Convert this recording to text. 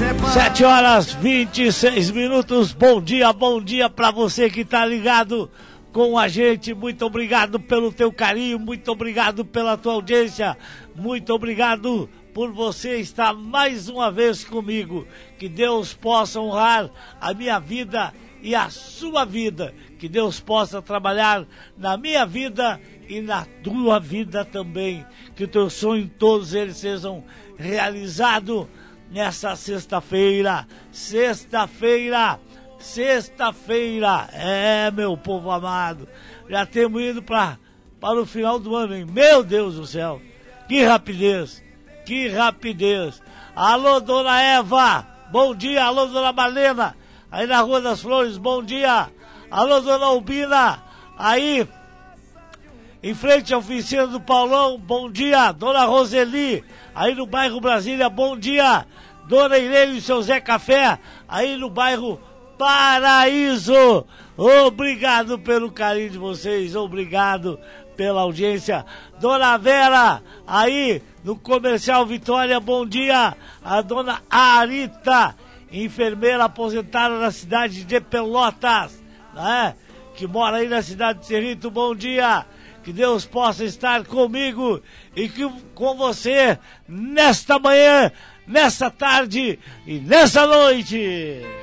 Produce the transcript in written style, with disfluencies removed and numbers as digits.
7h26. Bom dia pra você que tá ligado com a gente. Muito obrigado pelo teu carinho, muito obrigado pela tua audiência, muito obrigado por você estar mais uma vez comigo. Que Deus possa honrar a minha vida e a sua vida, que Deus possa trabalhar na minha vida e na tua vida também, que o teu sonho, todos eles sejam realizados nessa sexta-feira, meu povo amado, já temos ido para o final do ano, hein? Meu Deus do céu, que rapidez, alô dona Eva, bom dia, alô dona Marlena, aí na Rua das Flores, bom dia, alô dona Albina, aí em frente à oficina do Paulão, bom dia, dona Roseli, aí no bairro Brasília, bom dia, dona Irene e seu Zé Café, aí no bairro Paraíso, obrigado pelo carinho de vocês, obrigado pela audiência, dona Vera, aí no Comercial Vitória, bom dia, a dona Arita, enfermeira aposentada na cidade de Pelotas, né? Que mora aí na cidade de Cerrito, bom dia, que Deus possa estar comigo e com você nesta manhã, nessa tarde e nessa noite.